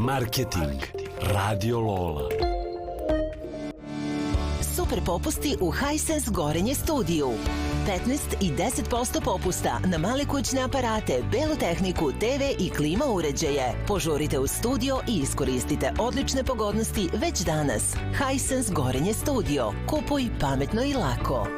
Marketing. Radio Lola. Super popusti u Hisense Gorenje studiju. 15 i 10% popusta na male kućne aparate, belu tehniku, TV i klima uređaje. Požurite u studio i iskoristite odlične pogodnosti već danas. Hisense Gorenje studio. Kupuj pametno i lako.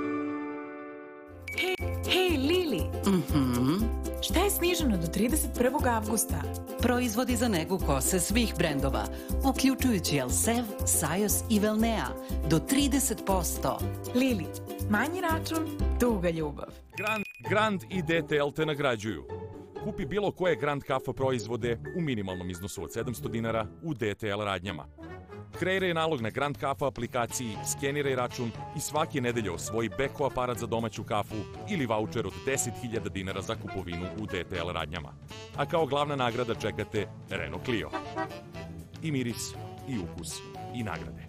Hej, Lili! Šta je sniženo do 31. avgusta? Proizvodi za negu kose svih brendova, uključujući Elsev, Sajos i Velnea, do 30%. Lili, manji račun, duga ljubav. Grand i DTL te nagrađuju. Kupi bilo koje Grand Kafa proizvode u minimalnom iznosu od 700 dinara u DTL radnjama. Kreiraj nalog na Grand Kafa aplikaciji, skeniraj račun i svake nedelje osvoji beko aparat za domaću kafu ili vaučer od 10.000 dinara za kupovinu u DTL radnjama. A kao glavna nagrada čekate Renault Clio. I miris, i ukus, i nagrade.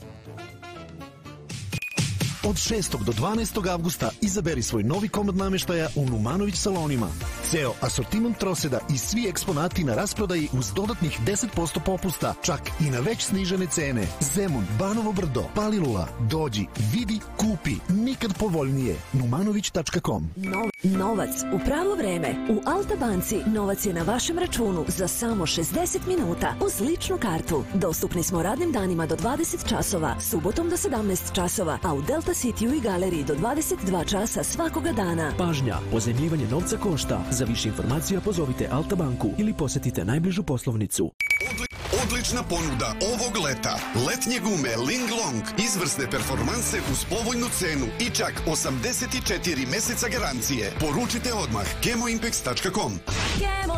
Od 6. do 12. avgusta izaberi svoj novi komad namještaja u Numanović salonima. Ceo asortiman troseda i svi eksponati na rasprodaji uz dodatnih 10% popusta, čak i na već snižene cene. Zemun, Banovo Brdo, Palilula. Dođi, vidi, kupi. Nikad povoljnije. Numanović.com. Novac u pravo vreme. U Alta banci novac je na vašem računu za samo 60 minuta uz ličnu kartu. Dostupni smo radnim danima do 20 časova, subotom do 17 časova, a u Delta Cityu i galeriji do 22 časa svakoga dana. Pažnja, pozajmljivanje novca košta. Za više informacija pozovite Alta banku ili posjetite najbližu poslovnicu. Odlična ponuda ovog leta. Letnje gume Linglong. Izvrsne performanse uz povoljnu cenu i čak 84 meseca garancije. Poručite odmah kemoimpex.com.